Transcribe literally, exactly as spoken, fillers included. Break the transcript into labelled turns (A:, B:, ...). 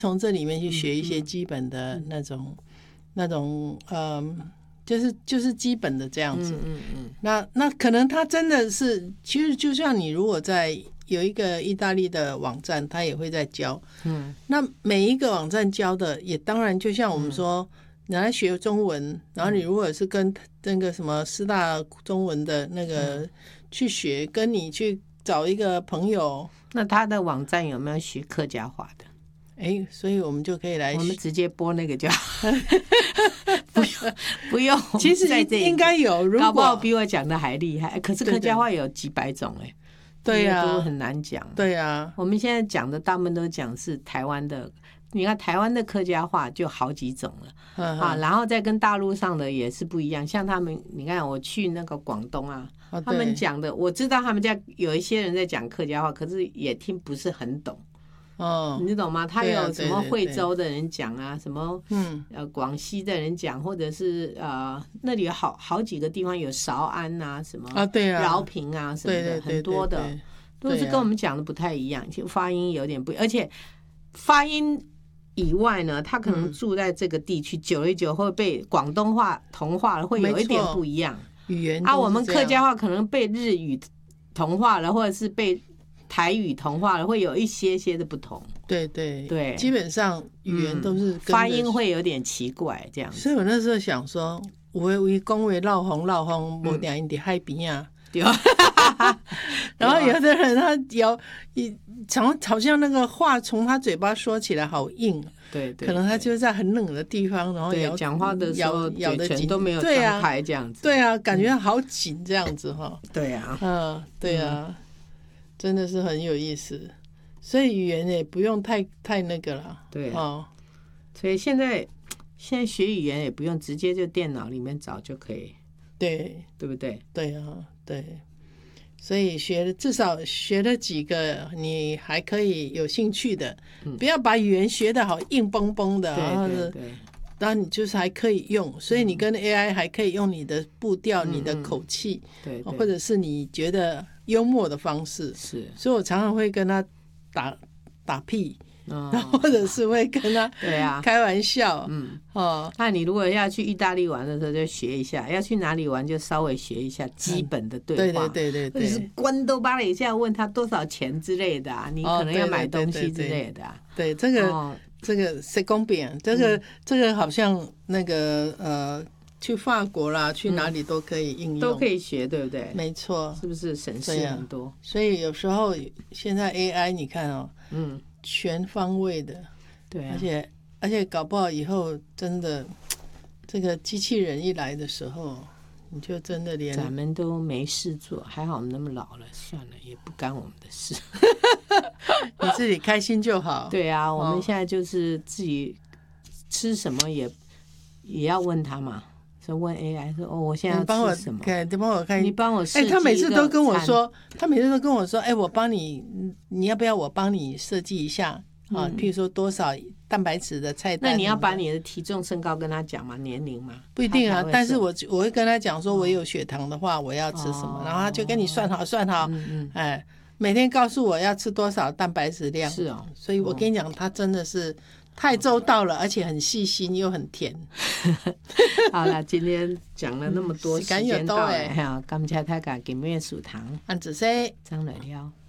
A: 从这里面去学一些基本的那种、嗯、那种呃，就是就是基本的这样子。嗯嗯嗯。那那可能他真的是，其实就像你如果在有一个意大利的网站，他也会在教。嗯。那每一个网站教的也当然就像我们说，你来学中文，然后你如果是跟那个什么师大中文的那个去学，跟你去找一个朋友，
B: 那他的网站有没有学客家话的？
A: 哎，所以我们就可以来，
B: 我们直接播那个就好，不用不用。
A: 其实应该有，如果
B: 搞不好比我讲的还厉害。可是客家话有几百种哎、欸，
A: 对呀、啊，
B: 都很难讲。
A: 对呀、啊，
B: 我们现在讲的大部分都讲是台湾的，你看台湾的客家话就好几种了呵呵啊，然后再跟大陆上的也是不一样。像他们，你看我去那个广东啊，啊他们讲的，我知道他们家有一些人在讲客家话，可是也听不是很懂。哦，你懂吗？他有什么惠州的人讲啊，什么嗯呃广西的人讲，或者是呃那里有好好几个地方有韶安啊，什么
A: 啊对啊，
B: 饶平啊什么的，对对对对很多的都是跟我们讲的不太一样，就发音有点不，而且发音以外呢，他可能住在这个地区，嗯、久了久会被广东话同化了，会有一点不一样。
A: 语言
B: 啊，我们客家话可能被日语同化了，或者是被台语同化了，会有一些些的不同。
A: 对对
B: 对，
A: 基本上语言都是、嗯、
B: 发音会有点奇怪这样子。
A: 所以我那时候想说，有的为讲话闹风闹风，无定因伫海边啊。
B: 对。
A: 然后有的人他有一常好像那个话从他嘴巴说起来好硬。
B: 对对，
A: 可能他就在很冷的地方，然后咬
B: 讲话的时候
A: 咬的紧
B: 都没有张开这样子。
A: 对啊，感觉好紧这样子哈。
B: 对啊，
A: 嗯，对啊、嗯，真的是很有意思。所以语言也不用太太那个了。
B: 对哦，所以现在现在学语言也不用直接就电脑里面找就可以。
A: 对，
B: 对不对？
A: 对啊，对。所以学了至少学了几个你还可以有兴趣的、嗯、不要把语言学得好硬绷绷的，
B: 对对对，
A: 然后你就是还可以用，所以你跟 A I 还可以用你的步调、嗯、你的口气、
B: 嗯、对，
A: 或者是你觉得幽默的方式，
B: 是，
A: 所以我常常会跟他打打屁，然后或者是会跟他
B: 对啊
A: 开玩笑，
B: 嗯哦，那你如果要去意大利玩的时候就学一下，要去哪里玩就稍微学一下基本的对话，
A: 嗯、对对对对对，
B: 或者是关都巴了一下问他多少钱之类的啊，你可能要买东西之类的、啊
A: 哦、对, 对, 对, 对, 对, 对, 对, 对这个、哦、这个谁公平这个、嗯、这个好像那个呃去法国啦去哪里都可以应用、嗯、
B: 都可以学，对不对？
A: 没错，
B: 是不是省事很多、啊、
A: 所以有时候现在 A I 你看哦，嗯，全方位的，
B: 对、啊，
A: 而且而且搞不好以后真的这个机器人一来的时候，你就真的连
B: 咱们都没事做，还好我们那么老了，算了，也不干我们的事。
A: 你自己开心就好。
B: 对啊，我们现在就是自己吃什么也也要问他嘛。说问 A I 说哦，我现在要吃什么？
A: 你帮我看，
B: 你帮我设计一个餐。
A: 哎，他每次都跟我说，他每次都跟我说，哎，我帮你，你要不要我帮你设计一下啊？譬如说多少蛋白质的菜单。
B: 那你要把你的体重、身高跟他讲吗？年龄吗？
A: 不一定啊，但是我我会跟他讲说，我有血糖的话，我要吃什么，然后他就跟你算好算好，嗯嗯，哎，每天告诉我要吃多少蛋白质量。
B: 是哦，
A: 所以我跟你讲，他真的是。太周到了，而且很细心又很甜。
B: 好了，今天讲了那么多，
A: 时间又到了，
B: 哈，感谢大家今日收听，
A: 安子生
B: 张来了。